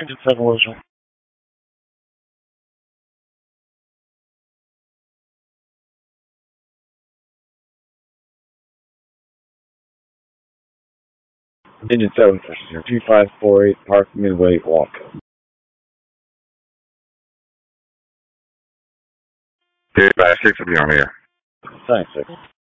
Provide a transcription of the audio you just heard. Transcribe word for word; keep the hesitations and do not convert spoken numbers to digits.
Engine seven Wilson. Engine seven, two five four eight, Park Midway, walk. Okay, five six will be on here. Thanks, six.